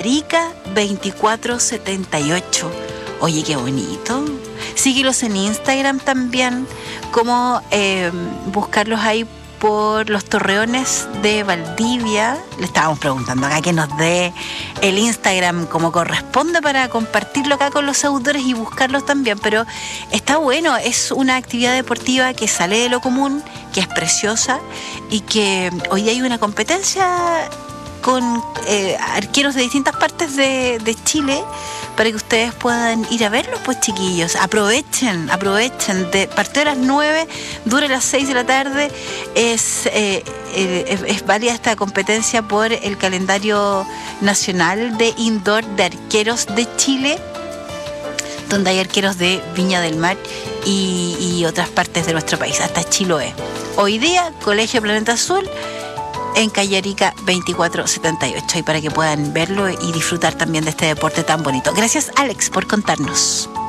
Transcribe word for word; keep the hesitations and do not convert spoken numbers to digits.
Callarica veinticuatro setenta y ocho. Oye, qué bonito. Síguelos en Instagram también, como eh, buscarlos ahí por los Torreones de Valdivia. Le estábamos preguntando acá que nos dé el Instagram como corresponde para compartirlo acá con los autores y buscarlos también, pero está bueno, es una actividad deportiva que sale de lo común, que es preciosa y que hoy hay una competencia con eh, arqueros de distintas partes de, de Chile para que ustedes puedan ir a verlos, pues chiquillos, aprovechen, aprovechen, de parte de las nueve, dura las seis de la tarde, es, eh, eh, es, es válida esta competencia por el calendario nacional de indoor de arqueros de Chile, donde hay arqueros de Viña del Mar y, y otras partes de nuestro país, hasta Chiloé. Hoy día, Colegio Planeta Azul, en Callarica veinticuatro setenta y ocho, y para que puedan verlo y disfrutar también de este deporte tan bonito. Gracias, Alex, por contarnos.